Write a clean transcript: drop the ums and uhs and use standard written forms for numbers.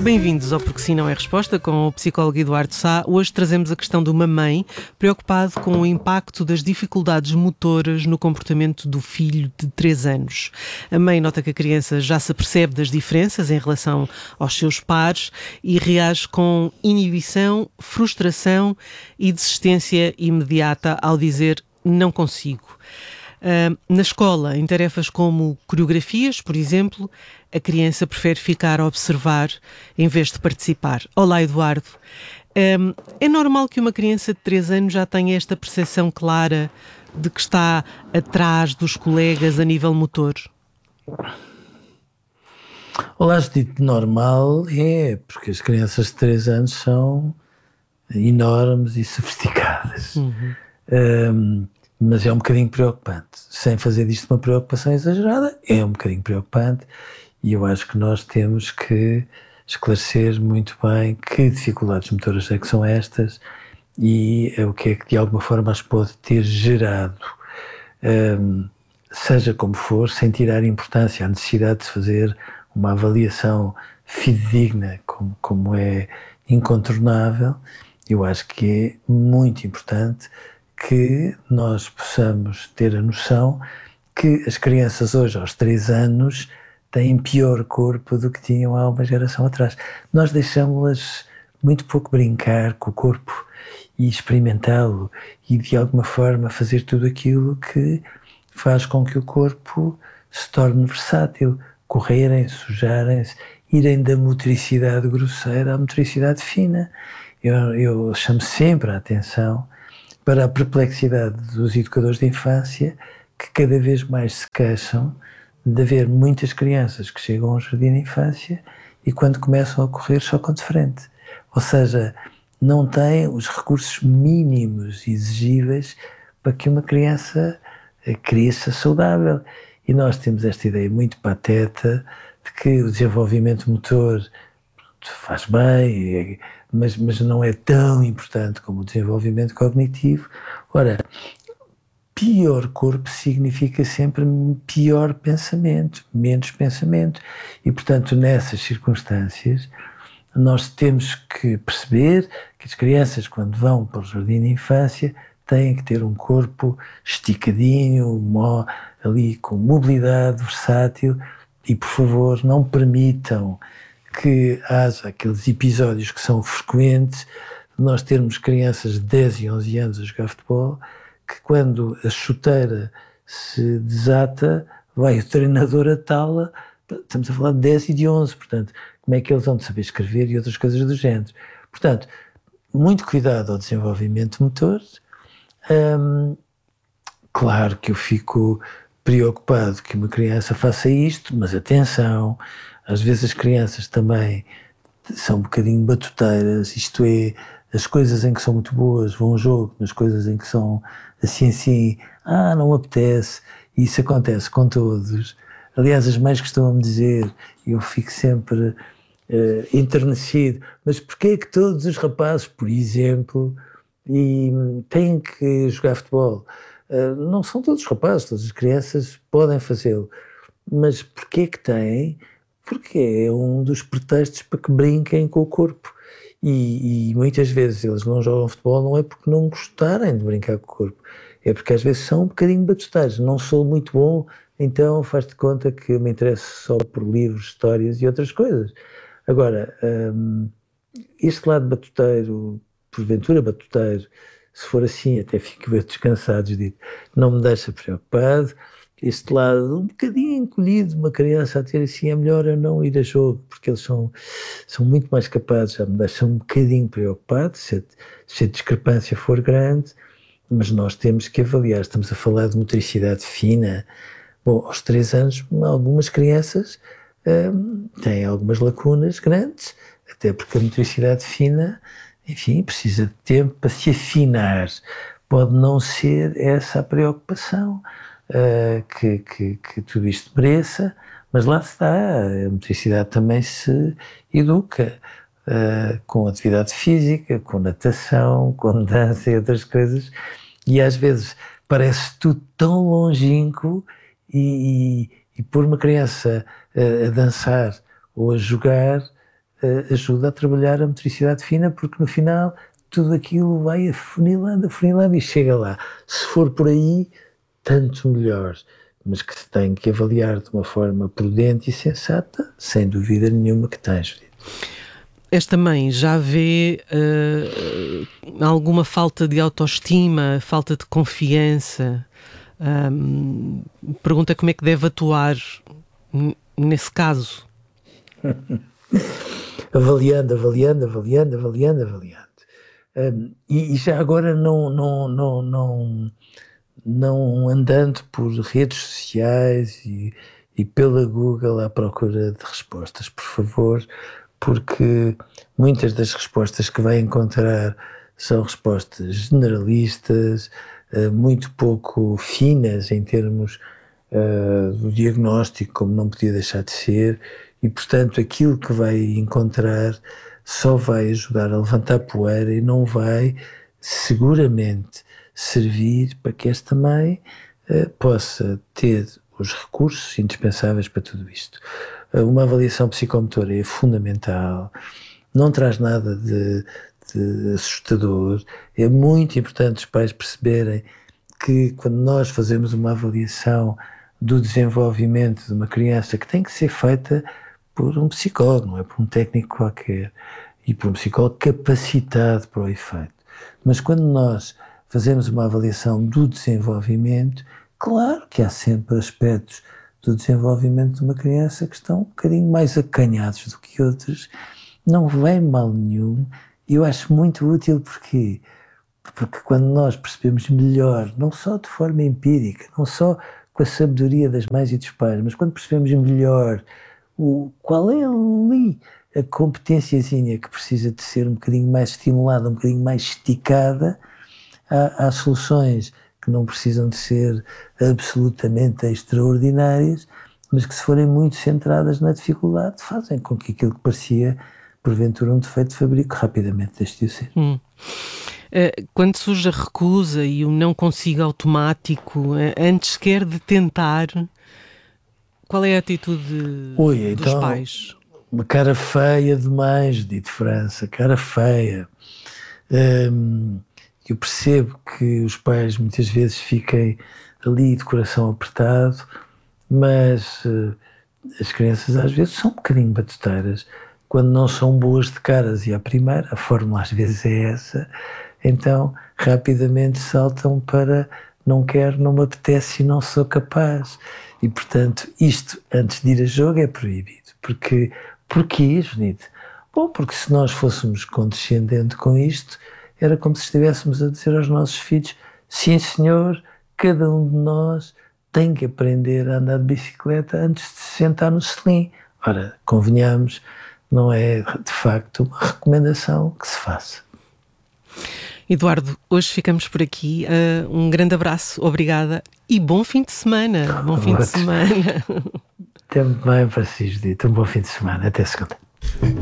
Bem-vindos ao Porque Sim Não É Resposta, com o psicólogo Eduardo Sá. Hoje trazemos a questão de uma mãe preocupada com o impacto das dificuldades motoras no comportamento do filho de 3 anos. A mãe nota que a criança já se apercebe das diferenças em relação aos seus pares e reage com inibição, frustração e desistência imediata ao dizer "não consigo". Na escola, em tarefas como coreografias, por exemplo, a criança prefere ficar a observar em vez de participar. Olá, Eduardo. É normal que uma criança de 3 anos já tenha esta percepção clara de que está atrás dos colegas a nível motor? Olá, dito normal porque as crianças de 3 anos são enormes e sofisticadas. Mas é um bocadinho preocupante. Sem fazer disto uma preocupação exagerada, é um bocadinho preocupante e eu acho que nós temos que esclarecer muito bem que dificuldades motoras é que são estas e o que é que de alguma forma as pode ter gerado. Seja como for, sem tirar importância à necessidade de se fazer uma avaliação fidedigna, como é incontornável, eu acho que é muito importante que nós possamos ter a noção que as crianças hoje, aos 3 anos, têm pior corpo do que tinham há uma geração atrás. Nós deixamos-las muito pouco brincar com o corpo e experimentá-lo e, de alguma forma, fazer tudo aquilo que faz com que o corpo se torne versátil. Correrem, sujarem-se, irem da motricidade grosseira à motricidade fina. Eu chamo sempre a atenção para a perplexidade dos educadores de infância que cada vez mais se queixam de haver muitas crianças que chegam ao jardim de infância e quando começam a correr chocam de frente. Ou seja, não têm os recursos mínimos exigíveis para que uma criança cresça saudável. E nós temos esta ideia muito pateta de que o desenvolvimento motor faz bem, mas não é tão importante como o desenvolvimento cognitivo. Ora, pior corpo significa sempre pior pensamento, menos pensamento. E, portanto, nessas circunstâncias, nós temos que perceber que as crianças, quando vão para o jardim de infância, têm que ter um corpo esticadinho, ali com mobilidade, versátil, e, por favor, não permitam que haja aqueles episódios que são frequentes de nós termos crianças de 10 e 11 anos a jogar futebol, que quando a chuteira se desata, vai o treinador atá-la. Estamos a falar de 10 e de 11, portanto, como é que eles vão de saber escrever e outras coisas do género. Portanto, muito cuidado ao desenvolvimento motor. Claro que eu fico preocupado que uma criança faça isto, mas atenção, às vezes as crianças também são um bocadinho batuteiras, isto é, as coisas em que são muito boas vão ao jogo, nas coisas em que são assim, não apetece, e isso acontece com todos. Aliás, as mães costumam-me dizer, eu fico sempre enternecido, mas porquê é que todos os rapazes, por exemplo, têm que jogar futebol? Não são todos os rapazes, todas as crianças podem fazê-lo, mas porquê é que têm? Porque é um dos pretextos para que brinquem com o corpo. E muitas vezes eles não jogam futebol não é porque não gostarem de brincar com o corpo, é porque às vezes são um bocadinho batutais. Não sou muito bom, então faz-te conta que eu me interesso só por livros, histórias e outras coisas. Agora, este lado batuteiro, porventura batuteiro, se for assim até fico bem descansado, digo, não me deixa preocupado. Este lado um bocadinho encolhido, uma criança a ter assim, é melhor eu não ir a jogo, porque eles são muito mais capazes, já me deixam um bocadinho preocupado, se a discrepância for grande, mas nós temos que avaliar, estamos a falar de motricidade fina. Bom, aos 3 anos, algumas crianças têm algumas lacunas grandes, até porque a motricidade fina, enfim, precisa de tempo para se afinar. Pode não ser essa a preocupação que tudo isto mereça, mas lá está, a motricidade também se educa com atividade física, com natação, com dança e outras coisas, e às vezes parece tudo tão longínquo e pôr uma criança a dançar ou a jogar ajuda a trabalhar a motricidade fina, porque no final tudo aquilo vai afunilando e chega lá. Se for por aí, tanto melhor, mas que se tem que avaliar de uma forma prudente e sensata, sem dúvida nenhuma que tem, Judite. Esta mãe já vê alguma falta de autoestima, falta de confiança? Pergunta como é que deve atuar nesse caso. Avaliando. E já agora não andando por redes sociais e pela Google à procura de respostas, por favor, porque muitas das respostas que vai encontrar são respostas generalistas, muito pouco finas em termos do diagnóstico, como não podia deixar de ser, e portanto aquilo que vai encontrar só vai ajudar a levantar poeira e não vai seguramente servir para que esta mãe possa ter os recursos indispensáveis para tudo isto. Uma avaliação psicomotora é fundamental, não traz nada de assustador. É muito importante os pais perceberem que quando nós fazemos uma avaliação do desenvolvimento de uma criança, que tem que ser feita por um psicólogo, não é por um técnico qualquer, e por um psicólogo capacitado para o efeito. Mas quando nós fazemos uma avaliação do desenvolvimento, claro que há sempre aspectos do desenvolvimento de uma criança que estão um bocadinho mais acanhados do que outros. Não vem mal nenhum, e eu acho muito útil porque quando nós percebemos melhor, não só de forma empírica, não só com a sabedoria das mães e dos pais, mas quando percebemos melhor qual é ali a competênciazinha que precisa de ser um bocadinho mais estimulada, um bocadinho mais esticada, há soluções que não precisam de ser absolutamente extraordinárias, mas que, se forem muito centradas na dificuldade, fazem com que aquilo que parecia porventura um defeito de fabrico rapidamente deixe de ser. Quando surge a recusa e o não consigo automático, antes sequer de tentar, qual é a atitude dos pais? Uma cara feia demais, Judite França, cara feia. Eu percebo que os pais muitas vezes fiquem ali de coração apertado, mas as crianças às vezes são um bocadinho batuteiras quando não são boas de caras, e a fórmula às vezes é essa, então rapidamente saltam para não quero, não me apetece e não sou capaz. E portanto isto antes de ir a jogo é proibido. Porquê, Judite? Bom, porque se nós fôssemos condescendentes com isto, era como se estivéssemos a dizer aos nossos filhos: sim senhor, cada um de nós tem que aprender a andar de bicicleta antes de se sentar no selim. Ora, convenhamos, não é de facto uma recomendação que se faça. Eduardo, hoje ficamos por aqui. Um grande abraço, obrigada e bom fim de semana. Bom fim de semana. Até bem para si, Judite. Um bom fim de semana. Até segunda.